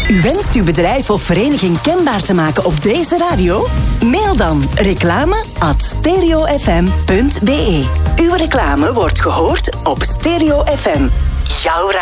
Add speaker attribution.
Speaker 1: U wenst uw bedrijf of vereniging kenbaar te maken op deze radio? Mail dan reclame@stereofm.be. Uw reclame wordt gehoord op Stereo FM. Jouw radio.